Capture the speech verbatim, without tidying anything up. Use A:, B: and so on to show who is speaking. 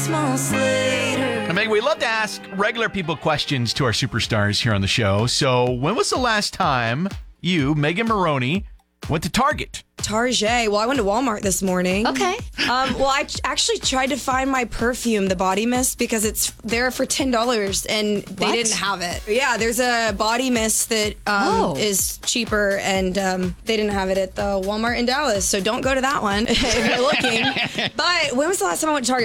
A: And Meg, we love to ask regular people questions to our superstars here on the show. So when was the last time you, Megan Maroney, went to Target?
B: Target. Well, I went to Walmart this morning.
C: Okay.
B: Um, well, I ch- actually tried to find my perfume, the body mist, because it's there for ten dollars and they
C: What?
B: didn't have it. Yeah, there's a body mist that um,
C: Oh.
B: is cheaper and um, they didn't have it at the Walmart in Dallas. So don't go to that one if you're looking. But when was the last time I went to Target?